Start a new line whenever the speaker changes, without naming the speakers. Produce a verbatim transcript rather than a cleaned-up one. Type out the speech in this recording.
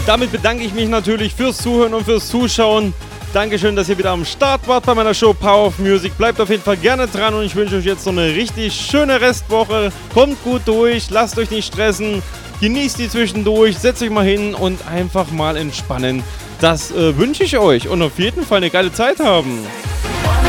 Damit bedanke ich mich natürlich fürs Zuhören und fürs Zuschauen. Dankeschön, dass ihr wieder am Start wart bei meiner Show Power of Music. Bleibt auf jeden Fall gerne dran und ich wünsche euch jetzt noch eine richtig schöne Restwoche. Kommt gut durch, lasst euch nicht stressen, genießt die zwischendurch, setzt euch mal hin und einfach mal entspannen. Das äh, wünsche ich euch und auf jeden Fall eine geile Zeit haben.